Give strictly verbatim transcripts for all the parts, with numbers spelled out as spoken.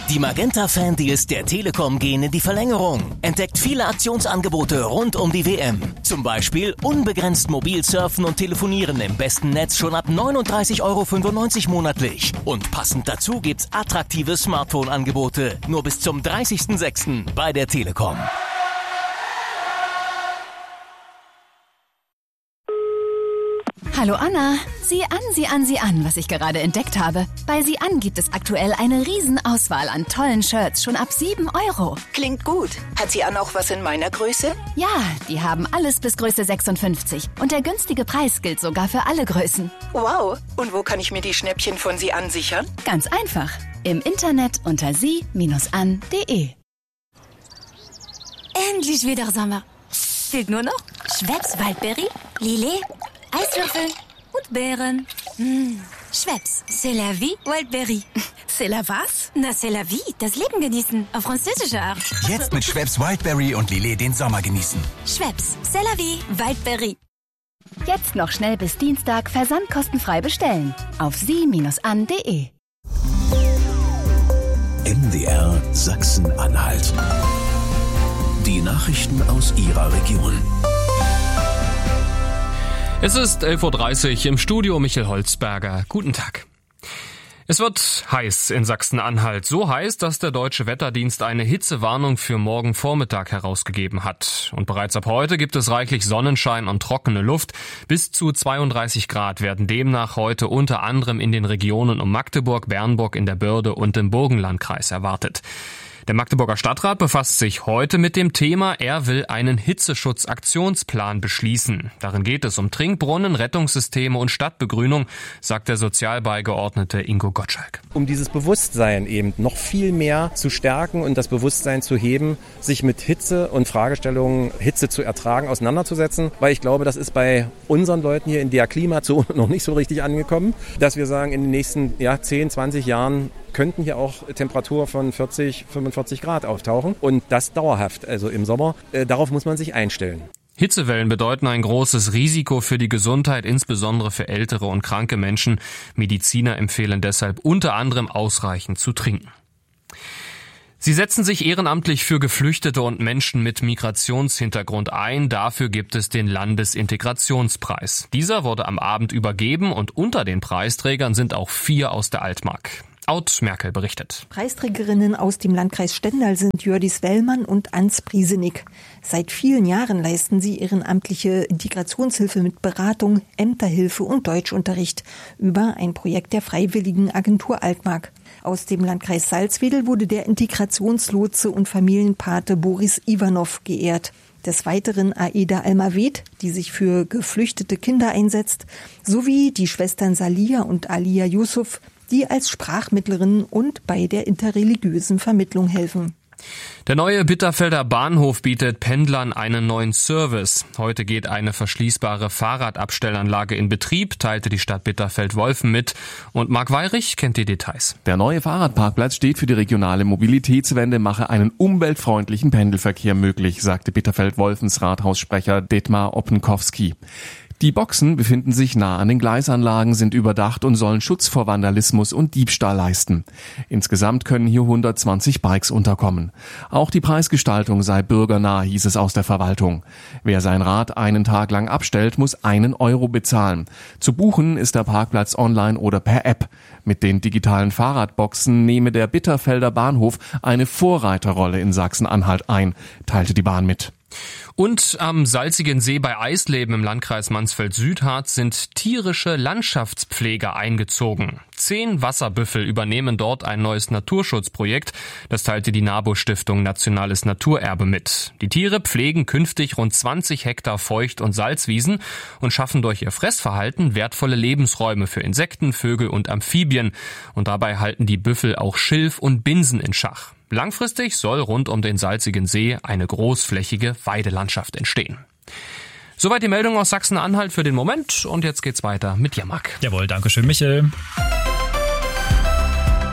Die Magenta-Fan-Deals der Telekom gehen in die Verlängerung. Entdeckt viele Aktionsangebote rund um die W M. Zum Beispiel unbegrenzt mobil surfen und telefonieren im besten Netz schon ab neununddreißig Euro fünfundneunzig monatlich. Und passend dazu gibt's attraktive Smartphone-Angebote. Nur bis zum dreißigsten sechsten bei der Telekom. Hallo Anna, sieh an, sieh an, sieh an, was ich gerade entdeckt habe. Bei Sieh an gibt es aktuell eine Riesenauswahl an tollen Shirts schon ab sieben Euro. Klingt gut. Hat Sie an auch was in meiner Größe? Ja, die haben alles bis Größe sechsundfünfzig. Und der günstige Preis gilt sogar für alle Größen. Wow. Und wo kann ich mir die Schnäppchen von Sie an sichern? Ganz einfach. Im Internet unter sie Bindestrich an Punkt de. Endlich wieder Sommer. Fehlt nur noch Schweppes Waldbeere, Lillet, Eiswürfel und Beeren. Mmh. Schweppes, c'est la vie, Wildberry. C'est la was? Na, c'est la vie, das Leben genießen, auf französische Art. Jetzt mit Schweppes Wildberry und Lillet den Sommer genießen. Schweppes, c'est la vie, Wildberry. Jetzt noch schnell bis Dienstag versandkostenfrei bestellen. Auf sie Bindestrich an Punkt de. M D R Sachsen-Anhalt. Die Nachrichten aus Ihrer Region. Es ist elf Uhr dreißig, im Studio Michael Holzberger. Guten Tag. Es wird heiß in Sachsen-Anhalt. So heiß, dass der Deutsche Wetterdienst eine Hitzewarnung für morgen Vormittag herausgegeben hat. Und bereits ab heute gibt es reichlich Sonnenschein und trockene Luft. Bis zu zweiunddreißig Grad werden demnach heute unter anderem in den Regionen um Magdeburg, Bernburg, in der Börde und im Burgenlandkreis erwartet. Der Magdeburger Stadtrat befasst sich heute mit dem Thema. Er will einen Hitzeschutzaktionsplan beschließen. Darin geht es um Trinkbrunnen, Rettungssysteme und Stadtbegrünung, sagt der Sozialbeigeordnete Ingo Gottschalk. Um dieses Bewusstsein eben noch viel mehr zu stärken und das Bewusstsein zu heben, sich mit Hitze und Fragestellungen, Hitze zu ertragen, auseinanderzusetzen. Weil ich glaube, das ist bei unseren Leuten hier in der Klimazone noch nicht so richtig angekommen, dass wir sagen, in den nächsten ja, zehn, zwanzig Jahren könnten hier auch Temperatur von vierzig, fünfundvierzig Grad auftauchen und das dauerhaft, also im Sommer. Äh, darauf muss man sich einstellen. Hitzewellen bedeuten ein großes Risiko für die Gesundheit, insbesondere für ältere und kranke Menschen. Mediziner empfehlen deshalb unter anderem ausreichend zu trinken. Sie setzen sich ehrenamtlich für Geflüchtete und Menschen mit Migrationshintergrund ein. Dafür gibt es den Landesintegrationspreis. Dieser wurde am Abend übergeben und unter den Preisträgern sind auch vier aus der Altmark. Out Merkel berichtet. Preisträgerinnen aus dem Landkreis Stendal sind Jördis Wellmann und Ans Prisenig. Seit vielen Jahren leisten sie ehrenamtliche Integrationshilfe mit Beratung, Ämterhilfe und Deutschunterricht über ein Projekt der Freiwilligen Agentur Altmark. Aus dem Landkreis Salzwedel wurde der Integrationslotse und Familienpate Boris Ivanov geehrt. Des Weiteren Aida Almaved, die sich für geflüchtete Kinder einsetzt, sowie die Schwestern Salia und Alia Yusuf, die als Sprachmittlerin und bei der interreligiösen Vermittlung helfen. Der neue Bitterfelder Bahnhof bietet Pendlern einen neuen Service. Heute geht eine verschließbare Fahrradabstellanlage in Betrieb, teilte die Stadt Bitterfeld-Wolfen mit. Und Marc Weyrich kennt die Details. Der neue Fahrradparkplatz steht für die regionale Mobilitätswende, mache einen umweltfreundlichen Pendelverkehr möglich, sagte Bitterfeld-Wolfens Rathaussprecher Detmar Oppenkowski. Die Boxen befinden sich nah an den Gleisanlagen, sind überdacht und sollen Schutz vor Vandalismus und Diebstahl leisten. Insgesamt können hier hundertzwanzig Bikes unterkommen. Auch die Preisgestaltung sei bürgernah, hieß es aus der Verwaltung. Wer sein Rad einen Tag lang abstellt, muss einen Euro bezahlen. Zu buchen ist der Parkplatz online oder per App. Mit den digitalen Fahrradboxen nehme der Bitterfelder Bahnhof eine Vorreiterrolle in Sachsen-Anhalt ein, teilte die Bahn mit. Und am Salzigen See bei Eisleben im Landkreis Mansfeld-Südharz sind tierische Landschaftspfleger eingezogen. Zehn Wasserbüffel übernehmen dort ein neues Naturschutzprojekt. Das teilte die NABU-Stiftung Nationales Naturerbe mit. Die Tiere pflegen künftig rund zwanzig Hektar Feucht- und Salzwiesen und schaffen durch ihr Fressverhalten wertvolle Lebensräume für Insekten, Vögel und Amphibien. Und dabei halten die Büffel auch Schilf und Binsen in Schach. Langfristig soll rund um den Salzigen See eine großflächige Weidelandschaft entstehen. Soweit die Meldung aus Sachsen-Anhalt für den Moment und jetzt geht's weiter mit Jamak. Jawohl, danke schön, Michael.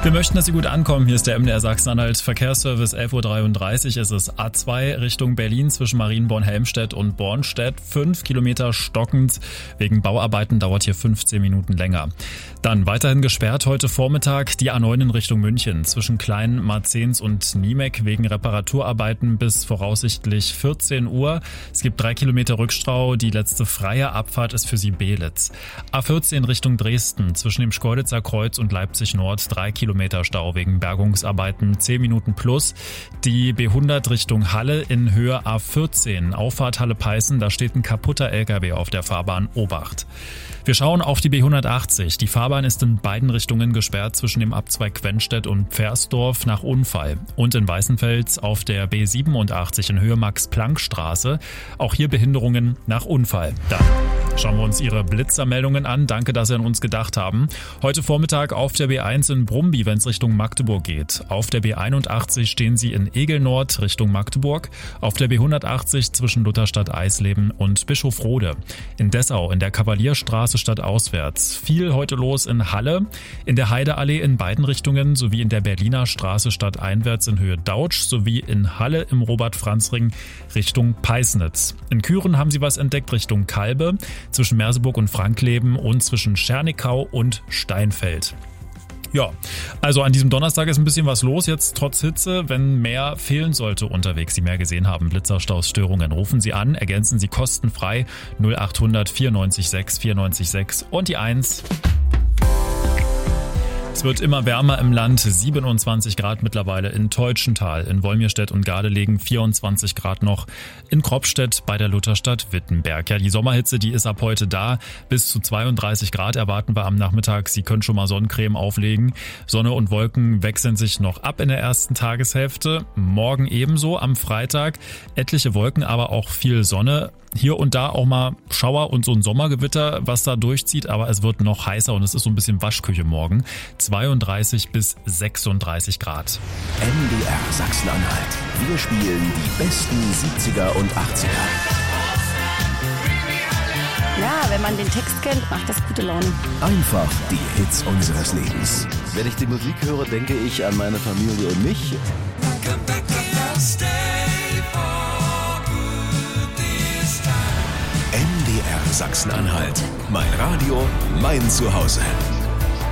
Wir möchten, dass Sie gut ankommen. Hier ist der M D R Sachsen-Anhalt Verkehrsservice elf Uhr dreiunddreißig. Es ist A zwei Richtung Berlin zwischen Marienborn-Helmstedt und Bornstedt. Fünf Kilometer stockend. Wegen Bauarbeiten dauert hier fünfzehn Minuten länger. Dann weiterhin gesperrt heute Vormittag die A neun in Richtung München zwischen Klein-Marzahns und Niemek wegen Reparaturarbeiten bis voraussichtlich vierzehn Uhr. Es gibt drei Kilometer Rückstau. Die letzte freie Abfahrt ist für Sie Beelitz. A vierzehn Richtung Dresden zwischen dem Schkeuditzer Kreuz und Leipzig Nord. Drei Kilometer Stau wegen Bergungsarbeiten, zehn Minuten plus. Die B hundert Richtung Halle in Höhe A vierzehn, Auffahrt Halle-Peißen, da steht ein kaputter L K W auf der Fahrbahn, Obacht. Wir schauen auf die B hundertachtzig. Die Fahrbahn ist in beiden Richtungen gesperrt zwischen dem Abzweig Quenstedt und Pfersdorf nach Unfall. Und in Weißenfels auf der B siebenundachtzig in Höhe Max-Planck-Straße. Auch hier Behinderungen nach Unfall. Dann schauen wir uns Ihre Blitzermeldungen an. Danke, dass Sie an uns gedacht haben. Heute Vormittag auf der B eins in Brumby, wenn es Richtung Magdeburg geht. Auf der B einundachtzig stehen Sie in Egel-Nord Richtung Magdeburg. Auf der B hundertachtzig zwischen Lutherstadt-Eisleben und Bischofrode. In Dessau in der Kavalierstraße stadtauswärts. Viel heute los in Halle, in der Heideallee in beiden Richtungen sowie in der Berliner Straße stadteinwärts in Höhe Dautsch sowie in Halle im Robert-Franz-Ring Richtung Peißnitz. In Küren haben Sie was entdeckt Richtung Kalbe, zwischen Merseburg und Frankleben und zwischen Schernikau und Steinfeld. Ja, also an diesem Donnerstag ist ein bisschen was los, jetzt trotz Hitze. Wenn mehr fehlen sollte unterwegs, Sie mehr gesehen haben, Blitzerstaus, Störungen, rufen Sie an, ergänzen Sie kostenfrei null achthundert vierundneunzig sechs vierundneunzig sechs und die eins. Es wird immer wärmer im Land, siebenundzwanzig Grad mittlerweile in Teutschenthal, in Wolmirstedt und Gardelegen vierundzwanzig Grad noch, in Kropstedt bei der Lutherstadt Wittenberg. Ja, die Sommerhitze, die ist ab heute da, bis zu zweiunddreißig Grad erwarten wir am Nachmittag. Sie können schon mal Sonnencreme auflegen. Sonne und Wolken wechseln sich noch ab in der ersten Tageshälfte. Morgen ebenso, am Freitag etliche Wolken, aber auch viel Sonne. Hier und da auch mal Schauer und so ein Sommergewitter, was da durchzieht, aber es wird noch heißer und es ist so ein bisschen Waschküche morgen. zweiunddreißig bis sechsunddreißig Grad. M D R Sachsen-Anhalt. Wir spielen die besten siebziger und achtziger. Ja, wenn man den Text kennt, macht das gute Laune. Einfach die Hits unseres Lebens. Wenn ich die Musik höre, denke ich an meine Familie und mich. M D R Sachsen-Anhalt. Mein Radio, mein Zuhause.